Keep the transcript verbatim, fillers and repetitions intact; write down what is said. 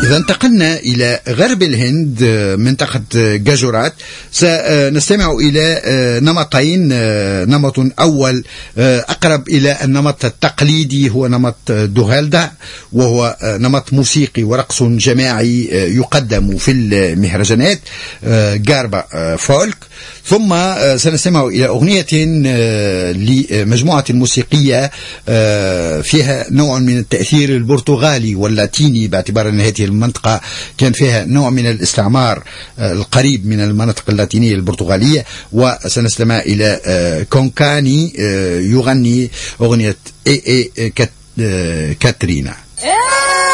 إذا انتقلنا إلى غرب الهند منطقة جاجورات، سنستمع إلى نمطين. نمط أول أقرب إلى النمط التقليدي هو نمط دوهالدا، وهو نمط موسيقي ورقص جماعي يقدم في المهرجانات، جاربا فولك. ثم سنستمع إلى أغنية لمجموعة موسيقية فيها نوع من التأثير البرتغالي واللاتيني، باعتبار أن هذه المنطقة كان فيها نوع من الاستعمار القريب من المناطق اللاتينية البرتغالية. وسنستمع إلى كونكاني يغني أغنية إي إي كاترينا.